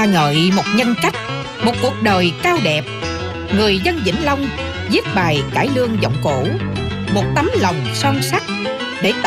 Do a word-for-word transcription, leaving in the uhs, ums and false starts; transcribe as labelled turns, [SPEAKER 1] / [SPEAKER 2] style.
[SPEAKER 1] ca ngợi một nhân cách, một cuộc đời cao đẹp, người dân Vĩnh Long viết bài cải lương giọng cổ, một tấm lòng son sắt để